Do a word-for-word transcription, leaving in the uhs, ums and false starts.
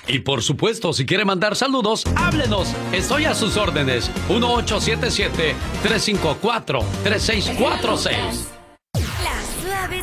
Y por supuesto, si quiere mandar saludos, háblenos. Estoy a sus órdenes. uno ocho siete siete, tres cinco cuatro, tres seis cuatro seis. Las suaves